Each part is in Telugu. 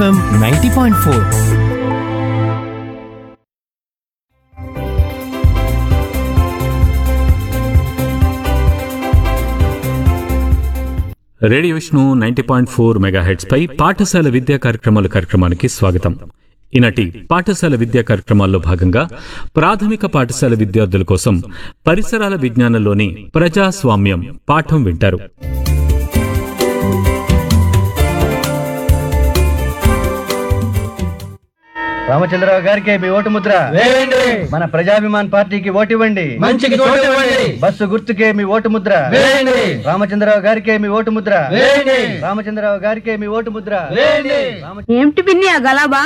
90.4. రేడియో విష్ణు 90.4 మెగాహెర్ట్జ్ పై పాఠశాల విద్యా కార్యక్రమానికి స్వాగతం. ఈనాటి పాఠశాల విద్యా కార్యక్రమాల్లో భాగంగా ప్రాథమిక పాఠశాల విద్యార్థుల కోసం పరిసరాల విజ్ఞానంలోని ప్రజాస్వామ్యం పాఠం వింటారు. రామచంద్రరావు గారికి మీ ఓటు ముద్ర వేయండి. మన ప్రజాభిమాన్ పార్టీకి ఓటు ఇవ్వండి. మంచికి చోటు ఇవ్వండి. బస్సు గుర్తుకే మీ ఓటు ముద్ర వేయండి. రామచంద్రరావు గారికి మీ ఓటు ముద్ర వేయండి. రామచంద్రరావు గారికి మీ ఓటు ముద్ర వేయండి. ఏమిటి పిన్ని ఆ గలాబా?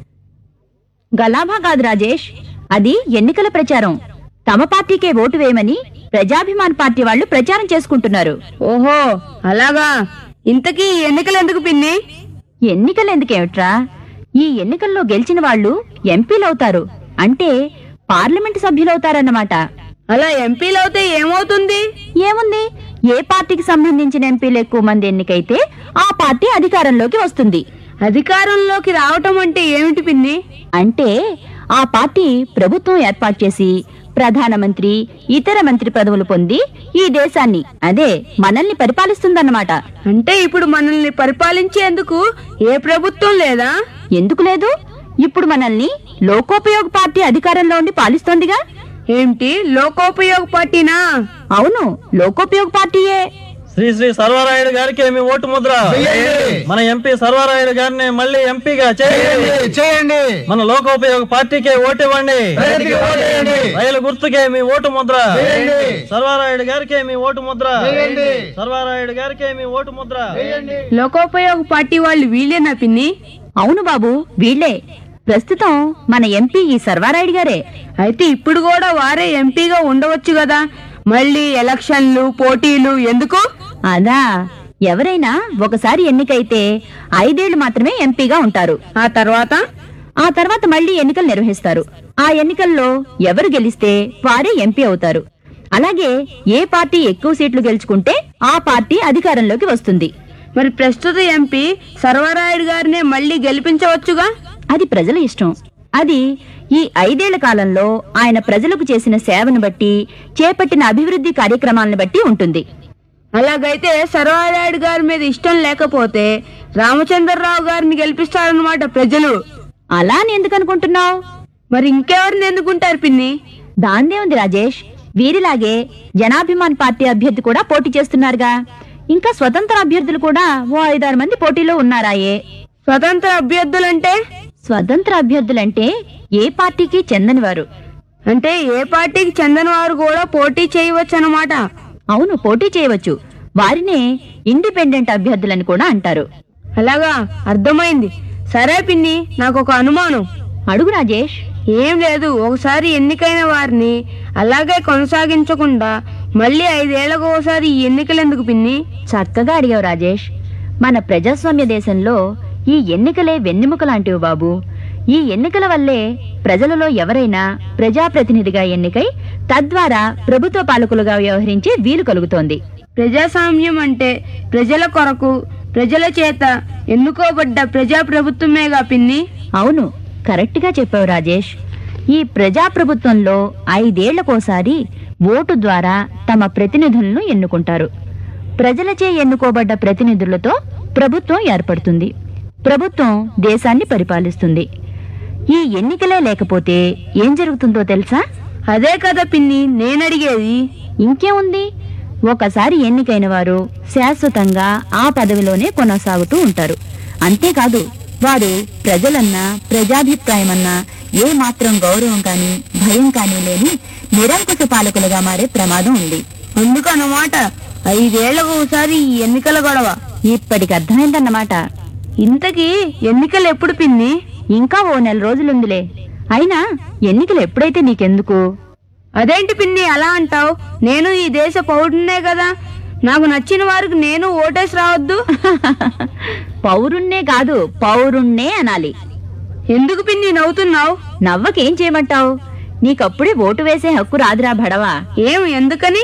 గలాబా కాదు రాజేష్, అది ఎన్నికల ప్రచారం. తమ పార్టీకే ఓటు వేయమని ప్రజాభిమాన్ పార్టీ వాళ్ళు ప్రచారం చేసుకుంటున్నారు. ఓహో అలాగా. ఇంతకీ ఎన్నికలు ఎందుకు పిన్ని? ఎన్నికలు ఎందుకేమిట్రా, ఈ ఎన్నికల్లో గెలిచిన వాళ్ళు ఎంపీలవుతారు, అంటే పార్లమెంట్ సభ్యులవుతారన్నమాట. అలా ఎంపీలవుతే ఏమవుతుంది? ఏముంది, ఏ పార్టీకి సంబంధించిన ఎంపీలు ఎక్కువ మంది ఎన్నికైతే ఆ పార్టీ అధికారంలోకి వస్తుంది. అధికారంలోకి రావటం అంటే ఏమిటి పిన్ని? అంటే ఆ పార్టీ ప్రభుత్వం ఏర్పాటు చేసి ప్రధానమంత్రి, ఇతర మంత్రి పదవులు పొంది ఈ దేశాన్ని, అదే మనల్ని పరిపాలిస్తుందన్నమాట. అంటే ఇప్పుడు మనల్ని పరిపాలించేందుకు ఏ ప్రభుత్వం లేదా? ఎందుకు లేదు? ఇప్పుడు మనల్ని లోకోపయోగ పార్టీ అధికారంలో ఉండి పాలిస్తోందిగా. ఏంటి లోకోపయోగ పార్టీనా? అవును, లోకోపయోగ పార్టీయే. శ్రీ శ్రీ సర్వరాయుడు గారికి మీ ఓటు ముద్ర వేయండి. మన ఎంపీ సర్వరాయుడు గారిని మళ్ళీ ఎంపీగా చేయండి. మన లోకోపయోగ పార్టీకే ఓటు ఇవ్వండి. రైలు గుర్తుకే మీ ఓటు ముద్ర సర్వరాయుడు గారికి మీ ఓటు ముద్ర సర్వరాయుడు గారికి మీ ఓటు ముద్ర. లోకోపయోగ పార్టీ వాళ్ళు వీళ్ళేనా పిన్ని? అవును బాబు, వీళ్ళే. ప్రస్తుతం మన ఎంపీ ఈ సర్వారాయుడు గారే. అయితే ఇప్పుడు కూడా వారే ఎంపీగా ఉండవచ్చు కదా, మళ్ళీ ఎలక్షన్లు పోటీలు ఎందుకు? అదా, ఎవరైనా ఒకసారి ఎన్నికైతే 5 ఏళ్లు మాత్రమే ఎంపీగా ఉంటారు. ఆ తర్వాత మళ్ళీ ఎన్నికలు నిర్వహిస్తారు. ఆ ఎన్నికల్లో ఎవరు గెలిస్తే వారే ఎంపీ అవుతారు. అలాగే ఏ పార్టీ ఎక్కువ సీట్లు గెలుచుకుంటే ఆ పార్టీ అధికారంలోకి వస్తుంది. మరి ప్రస్తుత ఎంపీ సర్వరాయుడు గారినే మళ్ళీ గెలిపించవచ్చుగా. అది ప్రజల ఇష్టం. అది ఈ 5 ఏళ్ల కాలంలో ఆయన ప్రజలకు చేసిన సేవను బట్టి, చేపట్టిన అభివృద్ధి కార్యక్రమాలను బట్టి ఉంటుంది. అలాగైతే సర్వరాయుడు గారి మీద ఇష్టం లేకపోతే రామచంద్రరావు గారిని గెలిపిస్తారన్నమాట ప్రజలు. అలా ఎందుకు అనుకుంటున్నావు? మరి ఇంకెవరిని ఎందుకుంటారు పిన్ని? దాందే ఉంది రాజేష్, వీరిలాగే జనాభిమాన్ పార్టీ అభ్యర్థి కూడా పోటీ చేస్తున్నారుగా. ఇంకా స్వతంత్ర అభ్యర్థులు కూడా ఓ 5-6 మంది పోటీలో ఉన్నారాయే. స్వతంత్ర అభ్యర్థులంటే ఏ పార్టీకి చెందనివారు. అంటే ఏ పార్టీకి చెందని వారు కూడా పోటీ చేయవచ్చు అన్నమాట. అవును, పోటీ చేయవచ్చు. వారినే ఇండిపెండెంట్ అభ్యర్థులని కూడా అంటారు. అలాగా, అర్థమైంది. సరే పిన్ని, నాకు ఒక అనుమానం. అడుగు రాజేష్. ఏం లేదు, ఒకసారి ఎన్నికైన వారిని అలాగే కొనసాగించకుండా మళ్ళీ 5 ఏళ్లకు ఒకసారి ఈ ఎన్నికలు ఎందుకు పిన్ని? చక్కగా అడిగావు రాజేష్. మన ప్రజాస్వామ్య దేశంలో ఈ ఎన్నికలే వెన్నెముక లాంటివి బాబు. ఈ ఎన్నికల వల్లే ప్రజలలో ఎవరైనా ప్రజాప్రతినిధిగా ఎన్నికై తద్వారా ప్రభుత్వ పాలకులుగా వ్యవహరించే వీలు కలుగుతోంది. ప్రజాస్వామ్యం అంటే ప్రజల కొరకు, ప్రజల చేత ఎన్నుకోబడ్డ ప్రజాప్రభుత్వమేగా పిన్ని? అవును, కరెక్ట్ గా చెప్పావు రాజేష్. ఈ ప్రజాప్రభుత్వంలో 5 ఏళ్లకోసారి ఓటు ద్వారా తమ ప్రతినిధులను ఎన్నుకుంటారు. ప్రజలచే ఎన్నుకోబడ్డ ప్రతినిధులతో ప్రభుత్వం ఏర్పడుతుంది. ప్రభుత్వం దేశాన్ని పరిపాలిస్తుంది. ఈ ఎన్నికలే లేకపోతే ఏం జరుగుతుందో తెలుసా? అదే కదా పిన్ని నేనడిగేది. ఇంకేముంది, ఒకసారి ఎన్నికైన వారు శాశ్వతంగా ఆ పదవిలోనే కొనసాగుతూ ఉంటారు. అంతేకాదు, వారు ప్రజలన్నా, ప్రజాభిప్రాయమన్నా ఏ మాత్రం గౌరవం కానీ భయం కానీ లేని నిరంకుశ పాలకులుగా మారే ప్రమాదం ఉంది. అందుకన్నమాట 5 ఏళ్లకు ఒకసారి ఈ ఎన్నికల గొడవ. ఇప్పటికి అర్థమైందన్నమాట. ఇంతకీ ఎన్నికలు ఎప్పుడు పిన్ని? ఇంకా ఓ 4 రోజులుందిలే. అయినా ఎన్నికలు ఎప్పుడైతే నీకెందుకు? అదేంటి పిన్ని అలా అంటావు? నేను ఈ దేశ పౌరున్నే కదా, నాకు నచ్చిన వారికి నేను ఓటేసి రావద్దు? పౌరున్నే కాదు, పౌరున్నే అనాలి. ఎందుకు పిన్ని నవ్వుతున్నావు? నవ్వకేం చేయమంటావు? నీకప్పుడే ఓటు వేసే హక్కు రాదురా భడవా. ఏం ఎందుకని?